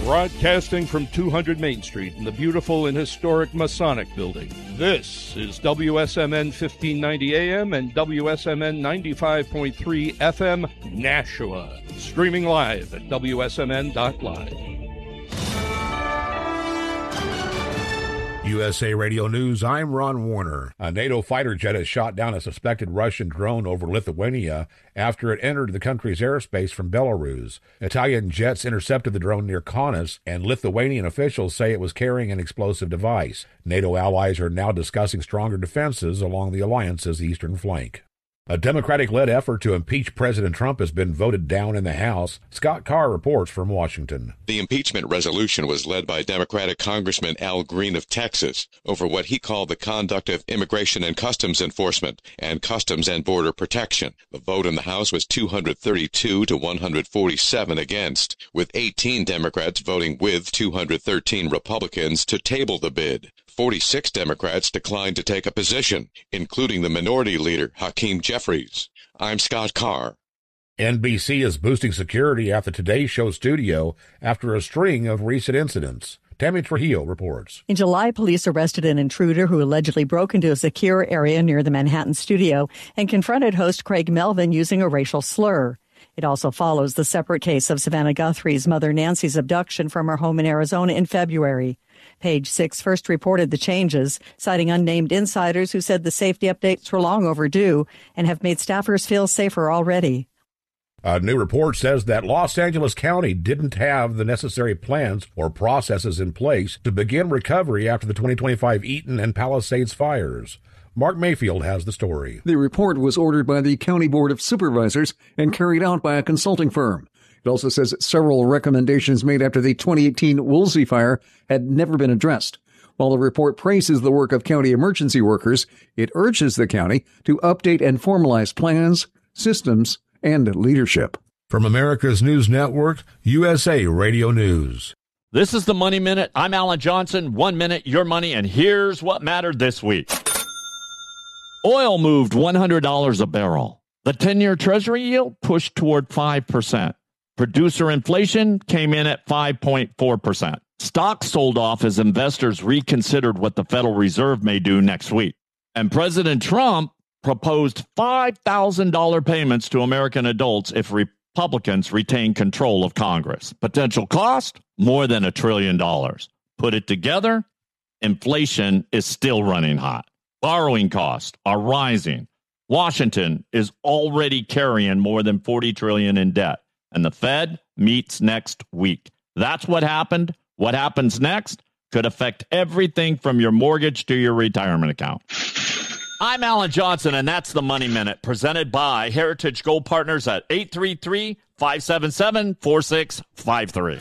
Broadcasting from 200 Main Street in the beautiful and historic Masonic Building, this is WSMN 1590 AM and WSMN 95.3 FM, Nashua. Streaming live at WSMN.live. USA Radio News, I'm Ron Warner. A NATO fighter jet has shot down a suspected Russian drone over Lithuania after it entered the country's airspace from Belarus. Italian jets intercepted the drone near Kaunas, and Lithuanian officials say it was carrying an explosive device. NATO allies are now discussing stronger defenses along the alliance's eastern flank. A Democratic-led effort to impeach President Trump has been voted down in the House. Scott Carr reports from Washington. The impeachment resolution was led by Democratic Congressman Al Green of Texas over what he called the conduct of Immigration and Customs Enforcement and Customs and Border Protection. The vote in the House was 232 to 147 against, with 18 Democrats voting with 213 Republicans to table the bid. 46 Democrats declined to take a position, including the minority leader, Hakeem Jeffries. I'm Scott Carr. NBC is boosting security at the Today Show studio after a string of recent incidents. Tammy Trujillo reports. In July, police arrested an intruder who allegedly broke into a secure area near the Manhattan studio and confronted host Craig Melvin using a racial slur. It also follows the separate case of Savannah Guthrie's mother Nancy's abduction from her home in Arizona in February. Page 6 first reported the changes, citing unnamed insiders who said the safety updates were long overdue and have made staffers feel safer already. A new report says that Los Angeles County didn't have the necessary plans or processes in place to begin recovery after the 2025 Eaton and Palisades fires. Mark Mayfield has the story. The report was ordered by the County Board of Supervisors and carried out by a consulting firm. It also says that several recommendations made after the 2018 Woolsey fire had never been addressed. While the report praises the work of county emergency workers, it urges the county to update and formalize plans, systems, and leadership. From America's News Network, USA Radio News. This is the Money Minute. I'm Alan Johnson. 1 minute, your money, and here's what mattered this week. Oil moved $100 a barrel. The 10-year Treasury yield pushed toward 5%. Producer inflation came in at 5.4%. Stocks sold off as investors reconsidered what the Federal Reserve may do next week. And President Trump proposed $5,000 payments to American adults if Republicans retain control of Congress. Potential cost? More than $1 trillion. Put it together, inflation is still running hot. Borrowing costs are rising. Washington is already carrying more than $40 trillion in debt. And the Fed meets next week. That's what happened. What happens next could affect everything from your mortgage to your retirement account. I'm Alan Johnson, and that's the Money Minute, presented by Heritage Gold Partners at 833-577-4653.